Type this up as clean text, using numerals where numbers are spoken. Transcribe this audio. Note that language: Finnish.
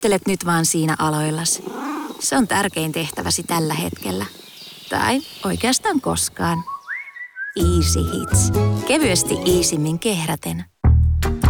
Odottelet nyt vaan siinä aloillas. Se on tärkein tehtäväsi tällä hetkellä. Tai oikeastaan koskaan. Easy Hits. Kevyesti easimmin kehräten.